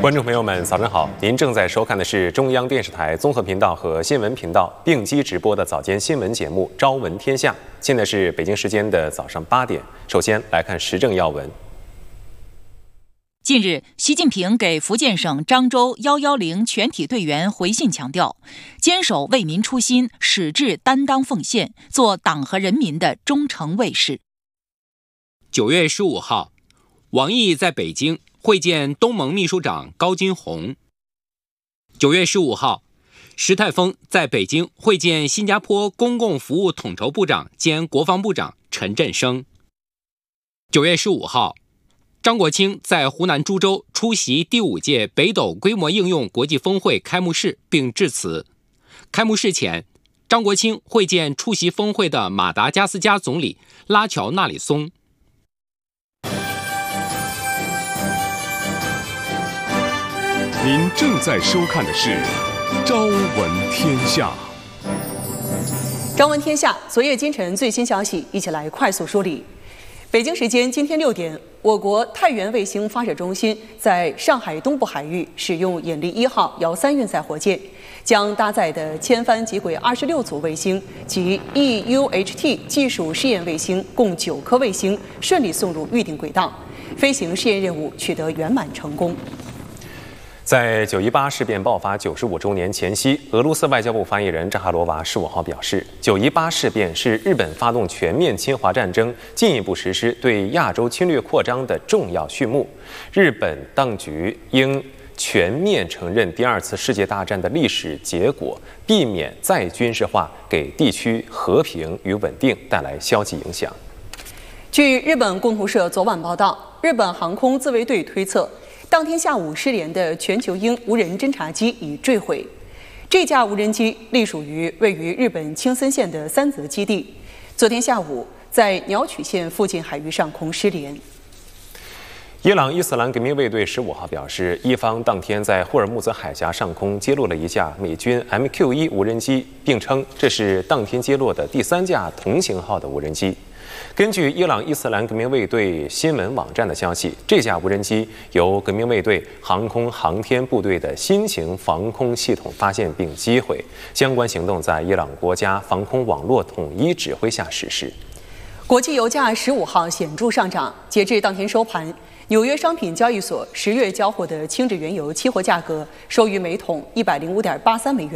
观众朋友们，早上好！您正在收看的是中央电视台综合频道和新闻频道并机直播的早间新闻节目《朝闻天下》。现在是北京时间的早上8点。首先来看时政要闻。 近日，习近平给福建省漳州110全体队员回信强调，坚守为民初心，矢志担当奉献，做党和人民的忠诚卫士。 9月15号，王毅在北京会见东盟秘书长高金洪。9月15号，石泰峰在北京会见新加坡公共服务统筹部长兼国防部长陈振声。9月15号，张国清在湖南株洲出席第5届北斗规模应用国际峰会开幕式并致辞。开幕式前，张国清会见出席峰会的马达加斯加总理拉乔纳里松。 您正在收看的是《朝闻天下》。 朝闻天下，昨夜今晨最新消息，一起来快速梳理。北京时间今天6点，我国太原卫星发射中心在上海东部海域使用引力1号遥3运载火箭，将搭载的千帆极轨26组卫星及 EUHT 技术试验卫星共9颗卫星顺利送入预定轨道，飞行试验任务取得圆满成功。 在9·18事变爆发95周年前夕，俄罗斯外交部发言人扎哈罗娃15号表示，9·18事变是日本发动全面侵华战争、进一步实施对亚洲侵略扩张的重要序幕。日本当局应全面承认第2次世界大战的历史结果，避免再军事化，给地区和平与稳定带来消极影响。 据日本共同社昨晚报道，日本航空自卫队推测，当天下午失联的全球鹰无人侦察机已坠毁。这架无人机隶属于位于日本青森县的三泽基地，昨天下午在鸟取县附近海域上空失联。 伊朗伊斯兰革命卫队15号表示，伊方当天在霍尔木兹海峡上空揭落了一架美军 MQ-1无人机，并称这是当天揭落的第3架同型号的无人机。根据伊朗伊斯兰革命卫队新闻网站的消息，这架无人机由革命卫队航空航天部队的新型防空系统发现并击毁，相关行动在伊朗国家防空网络统一指挥下实施。 国际油价15号显著上涨，截至当天收盘，纽约商品交易所10月交货的轻质原油期货价格收于每桶105.83美元。